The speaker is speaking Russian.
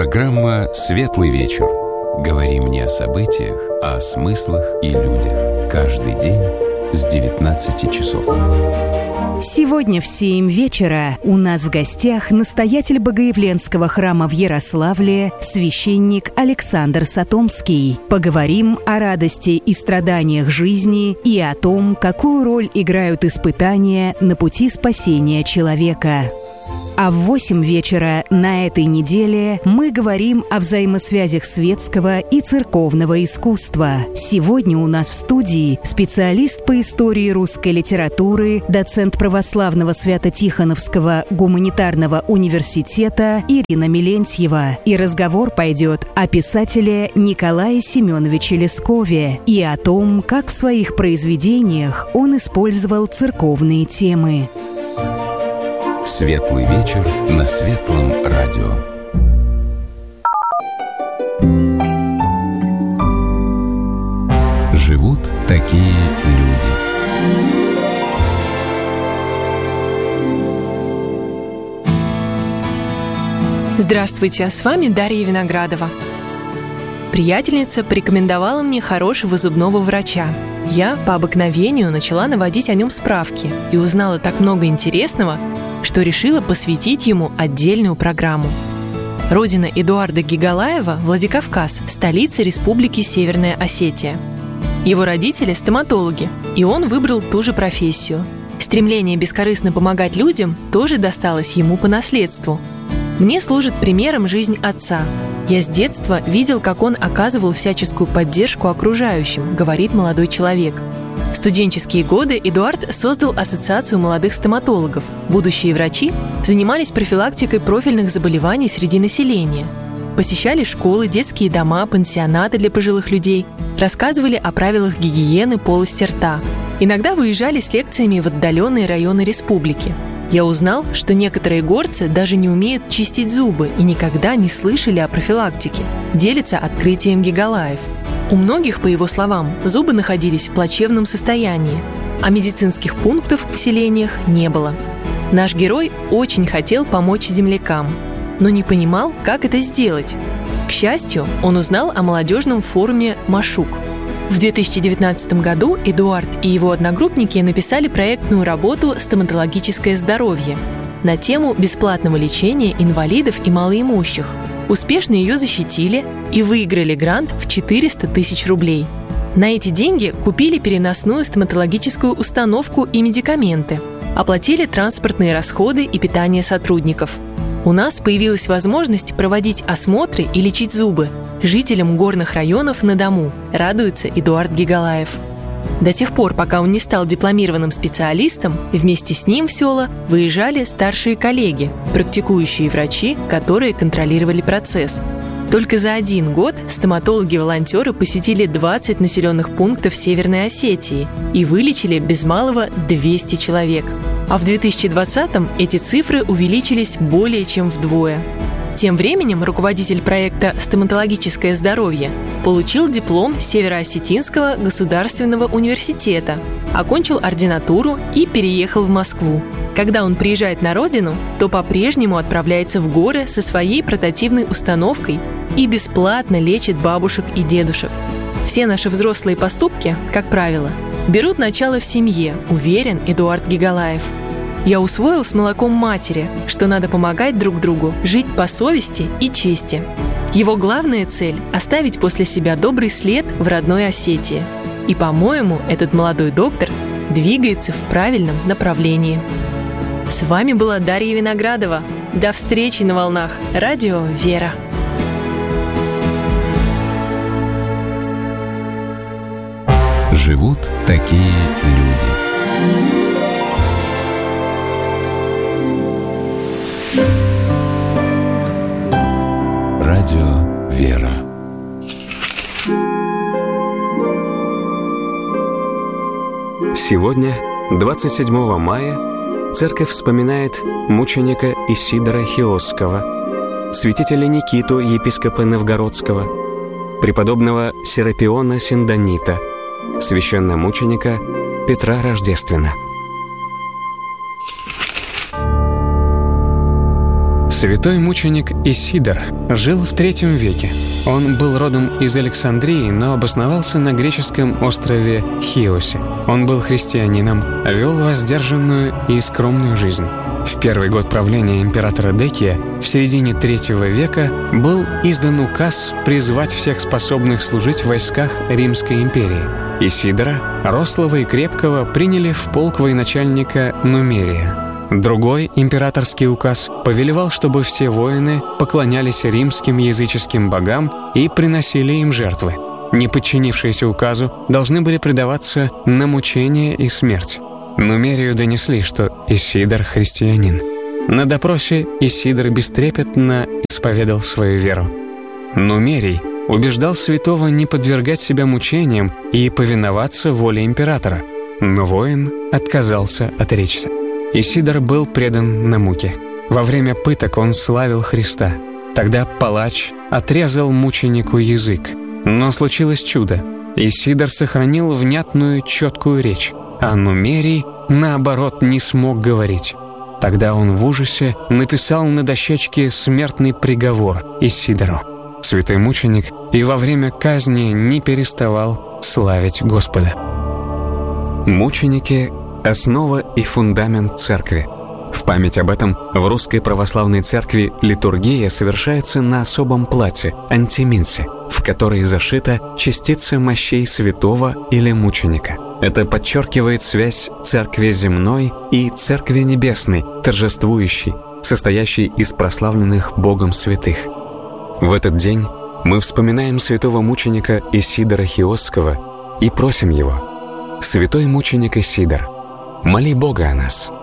Программа «Светлый вечер». Говорим не о событиях, а о смыслах и людях. Каждый день с 19 часов. Сегодня в 7 вечера у нас в гостях настоятель Богоявленского храма в Ярославле, священник Александр Сатомский. Поговорим о радости и страданиях жизни и о том, какую роль играют испытания на пути спасения человека. А в 8 вечера на этой неделе мы говорим о взаимосвязях светского и церковного искусства. Сегодня у нас в студии специалист по истории русской литературы, доцент православного Свято-Тихоновского гуманитарного университета Ирина Мелентьева. И разговор пойдет о писателе Николае Семеновиче Лескове и о том, как в своих произведениях он использовал церковные темы. Светлый вечер на Светлом радио. Живут такие люди. Здравствуйте, с вами Дарья Виноградова. Приятельница порекомендовала мне хорошего зубного врача. Я по обыкновению начала наводить о нем справки и узнала так много интересного, что решила посвятить ему отдельную программу. Родина Эдуарда Гигалаева – Владикавказ, столица Республики Северная Осетия. Его родители – стоматологи, и он выбрал ту же профессию. Стремление бескорыстно помогать людям тоже досталось ему по наследству. Мне служит примером жизнь отца. Я с детства видел, как он оказывал всяческую поддержку окружающим, говорит молодой человек. В студенческие годы Эдуард создал ассоциацию молодых стоматологов. Будущие врачи занимались профилактикой профильных заболеваний среди населения. Посещали школы, детские дома, пансионаты для пожилых людей, рассказывали о правилах гигиены полости рта. Иногда выезжали с лекциями в отдаленные районы республики. Я узнал, что некоторые горцы даже не умеют чистить зубы и никогда не слышали о профилактике. Делится открытием Гигалаев. У многих, по его словам, зубы находились в плачевном состоянии, а медицинских пунктов в селениях не было. Наш герой очень хотел помочь землякам, но не понимал, как это сделать. К счастью, он узнал о молодежном форуме «Машук». В 2019 году Эдуард и его одногруппники написали проектную работу «Стоматологическое здоровье» на тему бесплатного лечения инвалидов и малоимущих. Успешно ее защитили и выиграли грант в 400 тысяч рублей. На эти деньги купили переносную стоматологическую установку и медикаменты, оплатили транспортные расходы и питание сотрудников. У нас появилась возможность проводить осмотры и лечить зубы жителям горных районов на дому, радуется Эдуард Гигалаев. До тех пор, пока он не стал дипломированным специалистом, вместе с ним в села выезжали старшие коллеги, практикующие врачи, которые контролировали процесс. Только за 1 год стоматологи-волонтеры посетили 20 населенных пунктов Северной Осетии и вылечили без малого 200 человек. А в 2020-м эти цифры увеличились более чем вдвое. Тем временем руководитель проекта «Стоматологическое здоровье» получил диплом Североосетинского государственного университета, окончил ординатуру и переехал в Москву. Когда он приезжает на родину, то по-прежнему отправляется в горы со своей портативной установкой и бесплатно лечит бабушек и дедушек. Все наши взрослые поступки, как правило, берут начало в семье, уверен Эдуард Гигалаев. Я усвоил с молоком матери, что надо помогать друг другу, жить по совести и чести. Его главная цель – оставить после себя добрый след в родной Осетии. И, по-моему, этот молодой доктор двигается в правильном направлении. С вами была Дарья Виноградова. До встречи на волнах радио «Вера». Живут такие люди. Радио «Вера». Сегодня, 27 мая, церковь вспоминает мученика Исидора Хиосского, святителя Никиту, епископа Новгородского, преподобного Серапиона Синдонита, священномученика Петра Рождествена. Святой мученик Исидор жил в III веке. Он был родом из Александрии, но обосновался на греческом острове Хиосе. Он был христианином, вел воздержанную и скромную жизнь. В первый год правления императора Декия, в середине III века, был издан указ призвать всех способных служить в войсках Римской империи. Исидора, рослого и крепкого, приняли в полк военачальника Нумерия. Другой императорский указ повелевал, чтобы все воины поклонялись римским языческим богам и приносили им жертвы. Не подчинившиеся указу должны были предаваться на мучение и смерть. Нумерию донесли, что Исидор христианин. На допросе Исидор бестрепетно исповедал свою веру. Нумерий убеждал святого не подвергать себя мучениям и повиноваться воле императора, но воин отказался отречься. Исидор был предан на муки. Во время пыток он славил Христа. Тогда палач отрезал мученику язык. Но случилось чудо. Исидор сохранил внятную, четкую речь, а Нумерий, наоборот, не смог говорить. Тогда он в ужасе написал на дощечке смертный приговор Исидору. Святой мученик и во время казни не переставал славить Господа. Мученики – основа и фундамент церкви. В память об этом в Русской Православной Церкви литургия совершается на особом плате – антиминсе, в которой зашита частица мощей святого или мученика. Это подчеркивает связь Церкви земной и Церкви небесной, торжествующей, состоящей из прославленных Богом святых. В этот день мы вспоминаем святого мученика Исидора Хиосского и просим его: «Святой мученик Исидор, моли Бога о нас».